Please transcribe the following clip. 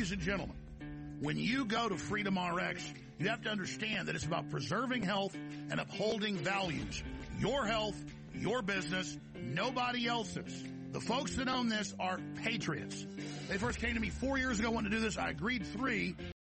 ladies and gentlemen, when you go to Freedom RX, you have to understand that it's about preserving health and upholding values. Your health, your business, nobody else's. The folks that own this are patriots. They first came to me 4 years ago, wanted to do this. I agreed 3.